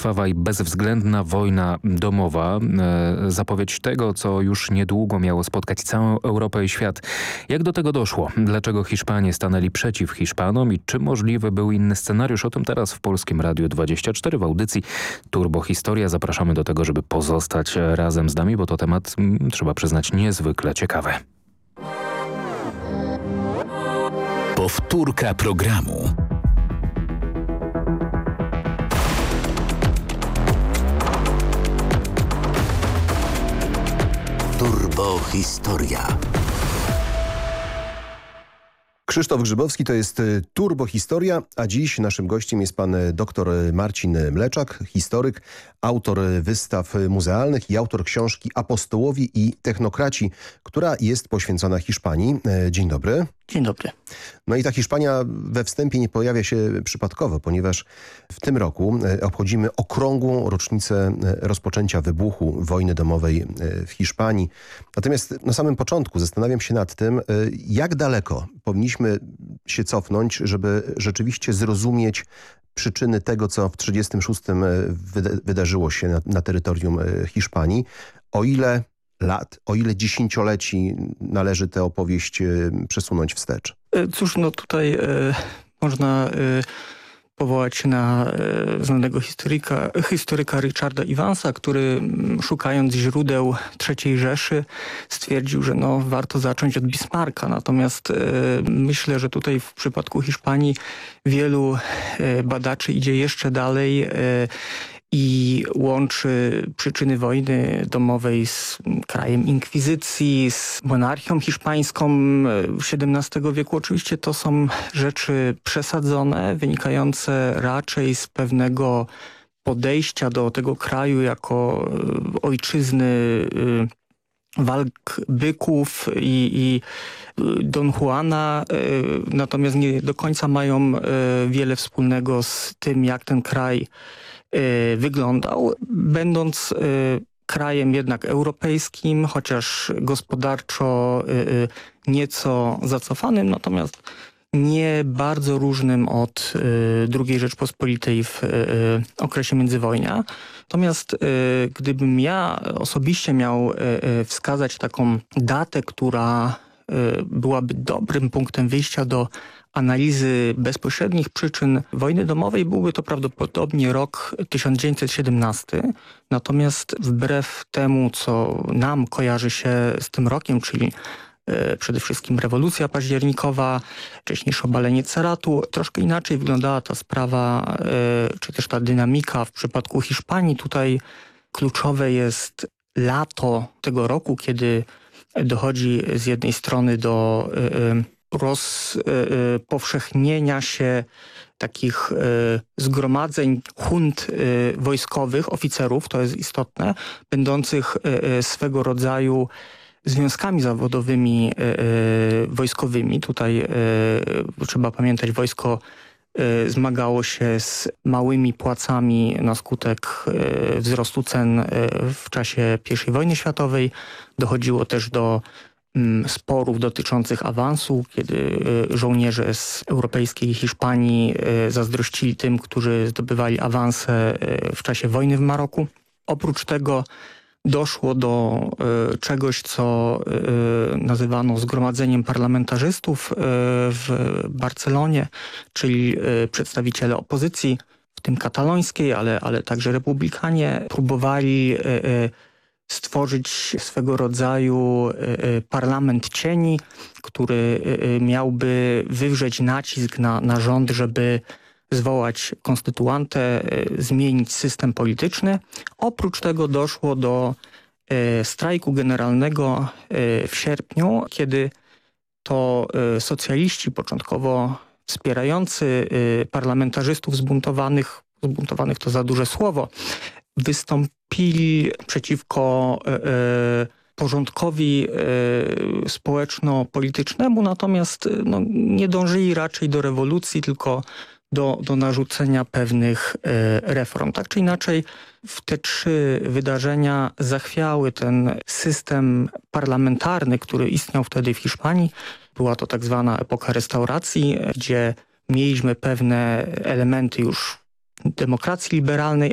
krwawa i bezwzględna wojna domowa. Zapowiedź tego, co już niedługo miało spotkać całą Europę i świat. Jak do tego doszło? Dlaczego Hiszpanie stanęli przeciw Hiszpanom i czy możliwy był inny scenariusz? O tym teraz w Polskim Radiu 24 w audycji Turbo Historia. Zapraszamy do tego, żeby pozostać razem z nami, bo to temat, trzeba przyznać, niezwykle ciekawy. Powtórka programu. Turbo Historia. Krzysztof Grzybowski, to jest Turbo Historia, a dziś naszym gościem jest pan dr Marcin Mleczak, historyk, autor wystaw muzealnych i autor książki Apostołowie i technokraci, która jest poświęcona Hiszpanii. Dzień dobry. Dzień dobry. No i ta Hiszpania we wstępie nie pojawia się przypadkowo, ponieważ w tym roku obchodzimy okrągłą rocznicę rozpoczęcia wybuchu wojny domowej w Hiszpanii. Natomiast na samym początku zastanawiam się nad tym, jak daleko powinniśmy się cofnąć, żeby rzeczywiście zrozumieć przyczyny tego, co w 1936 wydarzyło się na terytorium Hiszpanii. O ile lat, o ile dziesięcioleci należy tę opowieść przesunąć wstecz? Cóż, no tutaj można powołać się na znanego historyka Richarda Evansa, który szukając źródeł III Rzeszy stwierdził, że no, warto zacząć od Bismarcka. Natomiast myślę, że tutaj w przypadku Hiszpanii wielu badaczy idzie jeszcze dalej i łączy przyczyny wojny domowej z krajem inkwizycji, z monarchią hiszpańską XVII wieku. Oczywiście to są rzeczy przesadzone, wynikające raczej z pewnego podejścia do tego kraju jako ojczyzny walk byków i Don Juana, natomiast nie do końca mają wiele wspólnego z tym, jak ten kraj wyglądał, będąc krajem jednak europejskim, chociaż gospodarczo nieco zacofanym, natomiast nie bardzo różnym od II Rzeczpospolitej w okresie międzywojnia. Natomiast gdybym ja osobiście miał wskazać taką datę, która byłaby dobrym punktem wyjścia do analizy bezpośrednich przyczyn wojny domowej, byłby to prawdopodobnie rok 1917. Natomiast wbrew temu, co nam kojarzy się z tym rokiem, czyli przede wszystkim rewolucja październikowa, wcześniejsze obalenie caratu, troszkę inaczej wyglądała ta sprawa, czy też ta dynamika w przypadku Hiszpanii. Tutaj kluczowe jest lato tego roku, kiedy dochodzi z jednej strony do rozpowszechnienia się takich zgromadzeń hunt wojskowych, oficerów, to jest istotne, będących swego rodzaju związkami zawodowymi wojskowymi. Tutaj trzeba pamiętać, wojsko zmagało się z małymi płacami na skutek wzrostu cen w czasie I wojny światowej. Dochodziło też do sporów dotyczących awansu, kiedy żołnierze z europejskiej Hiszpanii zazdrościli tym, którzy zdobywali awanse w czasie wojny w Maroku. Oprócz tego doszło do czegoś, co nazywano zgromadzeniem parlamentarzystów w Barcelonie, czyli przedstawiciele opozycji, w tym katalońskiej, ale także republikanie, próbowali stworzyć swego rodzaju parlament cieni, który miałby wywrzeć nacisk na rząd, żeby zwołać konstytuantę, zmienić system polityczny. Oprócz tego doszło do strajku generalnego w sierpniu, kiedy to socjaliści początkowo wspierający parlamentarzystów zbuntowanych to za duże słowo, wystąpili przeciwko porządkowi społeczno-politycznemu, natomiast nie dążyli raczej do rewolucji, tylko do narzucenia pewnych reform. Tak czy inaczej, w te trzy wydarzenia zachwiały ten system parlamentarny, który istniał wtedy w Hiszpanii. Była to tak zwana epoka restauracji, gdzie mieliśmy pewne elementy już demokracji liberalnej,